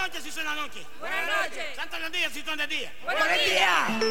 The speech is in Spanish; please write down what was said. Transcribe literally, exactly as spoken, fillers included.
noches si son la noche. Buenas noches. Santos los días si son de día. Buenos días.